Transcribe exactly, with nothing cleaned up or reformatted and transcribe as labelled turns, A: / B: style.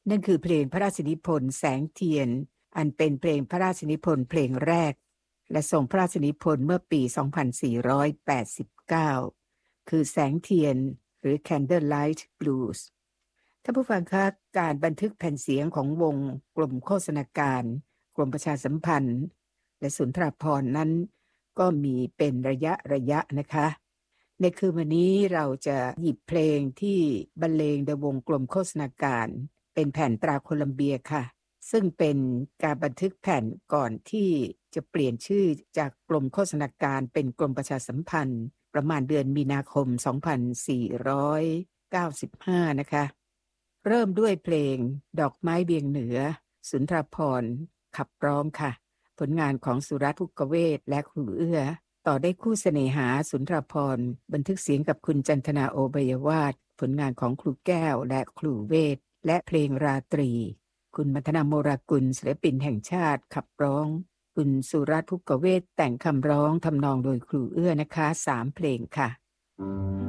A: นั่นคือเพลงพระราชนิพนธ์แสงเทียนอันเป็นเพลงพระราชนิพนธ์เพลงแรกและทรงพระราชนิพนธ์เมื่อปี สองพันสี่ร้อยแปดสิบเก้า คือแสงเทียนหรือ Candlelight Blues ท่านผู้ฟังคะการบันทึกแผ่นเสียงของวงกลุ่มโฆษณาการกรมประชาสัมพันธ์และสุนทรภรณ์นั้นก็มีเป็นระยะระยะนะคะในคืนวันนี้เราจะหยิบเพลงที่บรรเลงโดยวงกลมโฆษณาการเป็นแผ่นตราโคลัมเบียค่ะซึ่งเป็นการบันทึกแผ่นก่อนที่จะเปลี่ยนชื่อจากกรมโฆษณาการเป็นกรมประชาสัมพันธ์ประมาณเดือนมีนาคม สองพันสี่ร้อยเก้าสิบห้า นะคะเริ่มด้วยเพลงดอกไม้เบียงเหนือสุนทรภรณ์ขับร้องค่ะผลงานของสุรัตน์ ภุกเวศและครูเอื้อต่อได้คู่เสน่หาสุนทรภรณ์บันทึกเสียงกับคุณจันทนาโอไบยวาทผลงานของครูแก้วและครูเวศและเพลงราตรีคุณมัทนาโมรากุลศิลปินแห่งชาติขับร้องคุณสุรัตน์ ภุกเวศแต่งคำร้องทำนองโดยครูเอื้อนะคะสามเพลงค่ะ